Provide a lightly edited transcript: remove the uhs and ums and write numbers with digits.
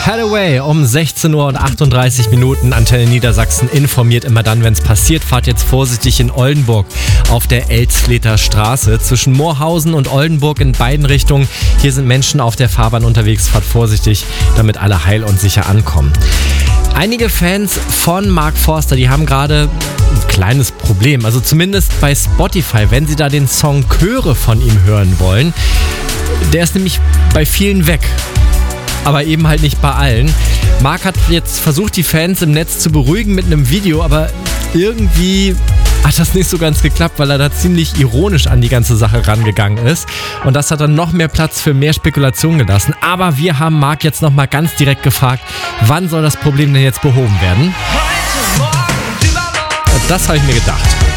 Hathaway um 16:38 Uhr. Antenne Niedersachsen informiert immer dann, wenn es passiert. Fahrt jetzt vorsichtig in Oldenburg auf der Elsfleter Straße. Zwischen Moorhausen und Oldenburg in beiden Richtungen. Hier sind Menschen auf der Fahrbahn unterwegs. Fahrt vorsichtig, damit alle heil und sicher ankommen. Einige Fans von Mark Forster, die haben gerade ein kleines Problem. Also zumindest bei Spotify, wenn sie da den Song Chöre von ihm hören wollen. Der ist nämlich bei vielen weg. Aber eben halt nicht bei allen. Mark hat jetzt versucht, die Fans im Netz zu beruhigen mit einem Video, aber irgendwie hat das nicht so ganz geklappt, weil er da ziemlich ironisch an die ganze Sache rangegangen ist. Und das hat dann noch mehr Platz für mehr Spekulation gelassen. Aber wir haben Mark jetzt nochmal ganz direkt gefragt, wann soll das Problem denn jetzt behoben werden? Das habe ich mir gedacht.